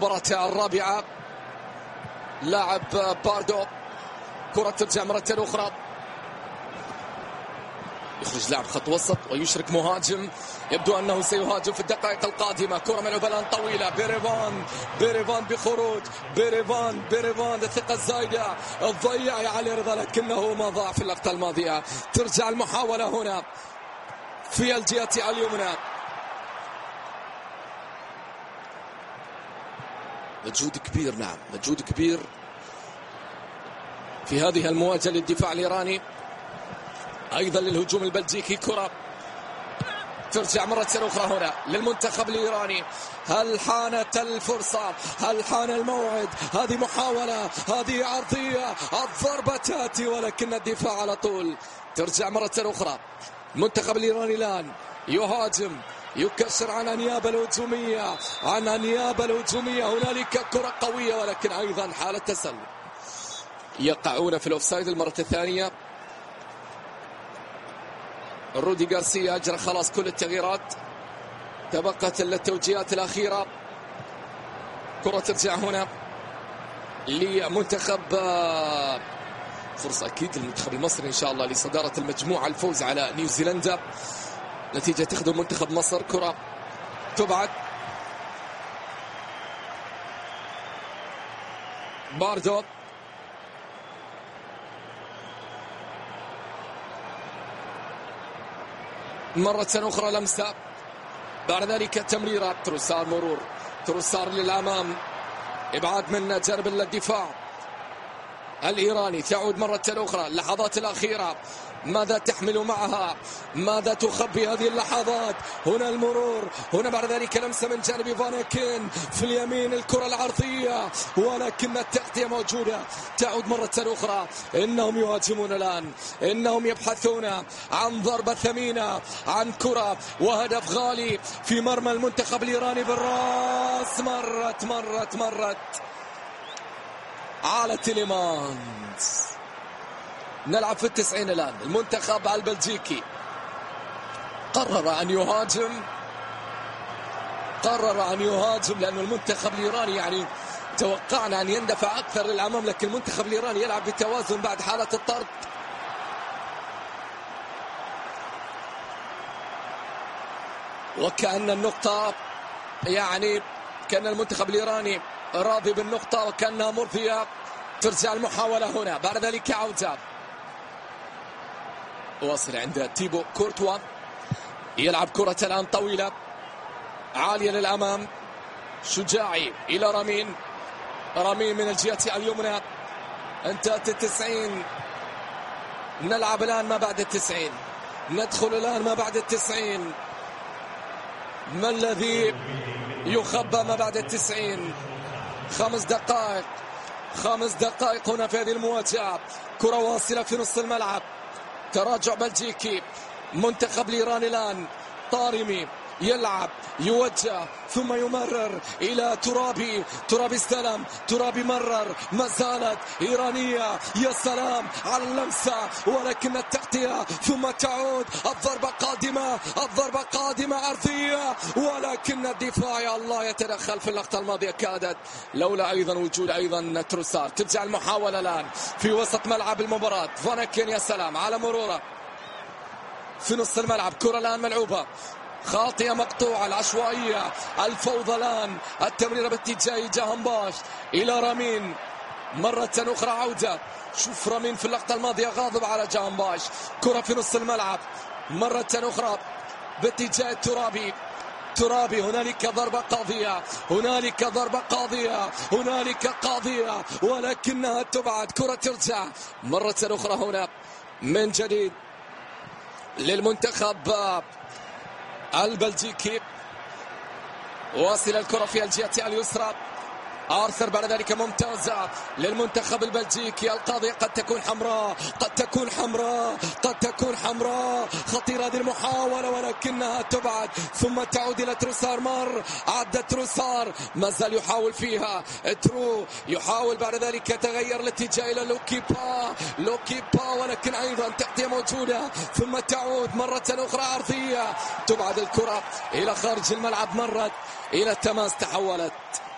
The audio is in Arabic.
المباراة الرابعة لاعب باردو، كرة ترجع مرة أخرى، يخرج لاعب خط وسط ويشرك مهاجم، يبدو أنه سيهاجم في الدقائق القادمة. كرة ملعوبة الآن طويلة، بيريفان بخروج، بيريفان الثقة الزايدة الضيع يا علي رضا، لكنه ما ضاع في اللقطة الماضية. ترجع المحاولة هنا في الجهة اليمنى، مجهود كبير، نعم مجهود كبير في هذه المواجهة للدفاع الإيراني، أيضا للهجوم البلجيكي. كرة ترجع مرة أخرى هنا للمنتخب الإيراني. هل حانت الفرصة؟ هل حان الموعد؟ هذه محاولة، هذه عرضية، الضربة تأتي ولكن الدفاع على طول. ترجع مرة أخرى المنتخب الإيراني الآن يهاجم، يكسر عن أنياب الهجومية، هنالك كرة قوية ولكن أيضا حالة تسلل. يقعون في الأوفسايد المرة الثانية. رودي غارسيا أجرى خلاص كل التغييرات، تبقت التوجيهات الأخيرة. كرة ترجع هنا لمنتخب، فرصة أكيد للمنتخب المصري إن شاء الله لصدارة المجموعة، الفوز على نيوزيلندا، نتيجة تخدم منتخب مصر. كرة تبعد، باردو مرة أخرى لمسة، بعد ذلك تمريرة، تروسار مرور، تروسار للأمام، إبعاد من جانب الدفاع الإيراني. تعود مرة أخرى اللحظات الأخيرة، ماذا تحمل معها؟ ماذا تخبي هذه اللحظات؟ هنا المرور، هنا بعد ذلك لمسة من جانب فانيكين في اليمين، الكرة العرضية ولكن التغطية موجودة. تعود مرة أخرى، إنهم يهاجمون الآن، إنهم يبحثون عن ضربة ثمينة، عن كرة وهدف غالي في مرمى المنتخب الإيراني بالرأس. مرت على تيليمانز. نلعب في 90 الآن. المنتخب البلجيكي قرر أن يهاجم لأن المنتخب الإيراني يعني توقعنا أن يندفع أكثر للأمام، لكن المنتخب الإيراني يلعب بتوازن بعد حالة الطرد. وكأن النقطة يعني كان المنتخب الإيراني راضي بالنقطة وكأنها مرضية. ترجع المحاولة هنا، بعد ذلك عودة، واصل عند تيبو كورتوا، يلعب كرة الآن طويلة عالية للأمام، شجاعي إلى رامين من الجهة اليمنى. انتهت 90، نلعب الآن ما بعد 90، ندخل الآن ما بعد 90. ما الذي يخبى ما بعد 90؟ 5 دقائق هنا في هذه المواجهة. كرة واصلة في نص الملعب، تراجع بلجيكي، منتخب الإيراني الآن طارمي، يلعب، يوجه ثم يمرر إلى ترابي استلم، ترابي مرر، ما زالت إيرانية. يا سلام على اللمسة ولكن التغطية، ثم تعود الضربة قادمة أرضية ولكن الدفاع يا الله يتدخل في اللقطة الماضية، كادت لولا أيضا وجود أيضا تروسار. ترجع المحاولة الآن في وسط ملعب المباراة، فانيكين يا سلام على مروره في نص الملعب. كرة الآن ملعوبة خاطئة مقطوعة، العشوائية، الفوضى الآن، التمريرة باتجاه جهنباش إلى رامين مرة أخرى. عودة، شوف رامين في اللقطة الماضية غاضب على جهنباش. كرة في نص الملعب مرة أخرى باتجاه ترابي، هنالك ضربة قاضية ولكنها تبعد. كرة ترجع مرة أخرى هنا من جديد للمنتخب البلجيكي. واصل الكرة في الجهة اليسرى، آرثر بعد ذلك ممتازة للمنتخب البلجيكي. القاضية قد تكون حمراء، خطيرة هذه المحاولة ولكنها تبعد، ثم تعود إلى تروسار. عدت تروسار، ما زال يحاول فيها، يحاول بعد ذلك تغير الاتجاه إلى لوكيبا ولكن أيضا تغطية موجودة، ثم تعود مرة أخرى عرضية، تبعد الكرة إلى خارج الملعب، مرت إلى التماس، تحولت